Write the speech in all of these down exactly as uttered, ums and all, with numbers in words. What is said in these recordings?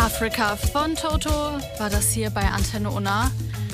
Afrika von Toto war das hier bei Antenne Unna.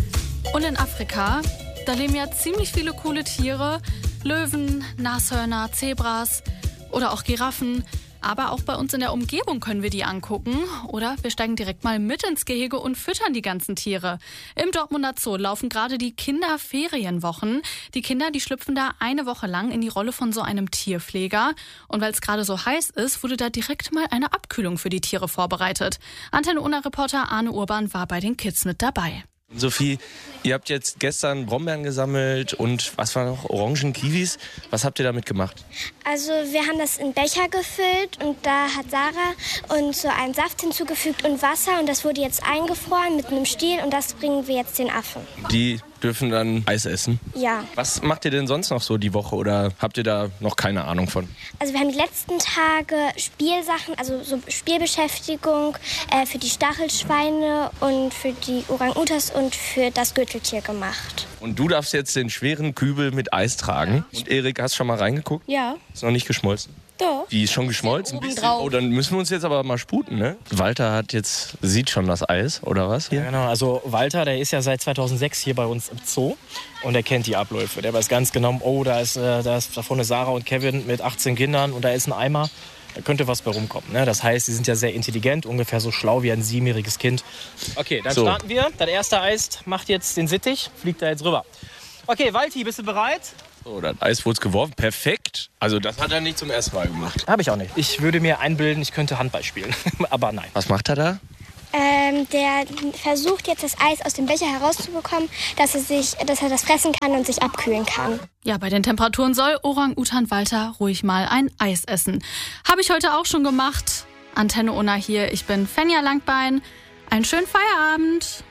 Und in Afrika, da leben ja ziemlich viele coole Tiere. Löwen, Nashörner, Zebras oder auch Giraffen. Aber auch bei uns in der Umgebung können wir die angucken. Oder wir steigen direkt mal mit ins Gehege und füttern die ganzen Tiere. Im Dortmunder Zoo laufen gerade die Kinderferienwochen. Die Kinder, die schlüpfen da eine Woche lang in die Rolle von so einem Tierpfleger. Und weil es gerade so heiß ist, wurde da direkt mal eine Abkühlung für die Tiere vorbereitet. Antenne Unna-Reporter Arne Urban war bei den Kids mit dabei. Sophie, ihr habt jetzt gestern Brombeeren gesammelt und was war noch? Orangen, Kiwis. Was habt ihr damit gemacht? Also wir haben das in Becher gefüllt und da hat Sarah uns so einen Saft hinzugefügt und Wasser und das wurde jetzt eingefroren mit einem Stiel und das bringen wir jetzt den Affen. Die dürfen dann Eis essen? Ja. Was macht ihr denn sonst noch so die Woche oder habt ihr da noch keine Ahnung von? Also wir haben die letzten Tage Spielsachen, also so Spielbeschäftigung äh, für die Stachelschweine und für die Orang-Utas und für das Gürteltier gemacht. Und du darfst jetzt den schweren Kübel mit Eis tragen. Und Erik, hast du schon mal reingeguckt? Ja. Ist noch nicht geschmolzen? Doch. Die ist schon geschmolzen? Ein bisschen. Oh, dann müssen wir uns jetzt aber mal sputen, ne? Walter hat jetzt, sieht schon das Eis, oder was? Hier? Ja, genau. Also Walter, der ist ja seit zweitausendsechs hier bei uns im Zoo und er kennt die Abläufe. Der weiß ganz genau, oh, da ist, äh, da ist da vorne Sarah und Kevin mit achtzehn Kindern und da ist ein Eimer. Da könnte was bei rumkommen. Ne? Das heißt, sie sind ja sehr intelligent, ungefähr so schlau wie ein siebenjähriges Kind. Okay, dann so. Starten wir. Das erste Eis macht jetzt den Sittich, fliegt da jetzt rüber. Okay, Walti, bist du bereit? So, das Eis wurde geworfen. Perfekt. Also das hat er nicht zum ersten Mal gemacht. Habe ich auch nicht. Ich würde mir einbilden, ich könnte Handball spielen. Aber nein. Was macht er da? Ähm, der versucht jetzt das Eis aus dem Becher herauszubekommen, dass er, sich, dass er das fressen kann und sich abkühlen kann. Ja, bei den Temperaturen soll Orang-Utan Walter ruhig mal ein Eis essen. Habe ich heute auch schon gemacht. Antenne Unna hier. Ich bin Fenja Langbein. Einen schönen Feierabend.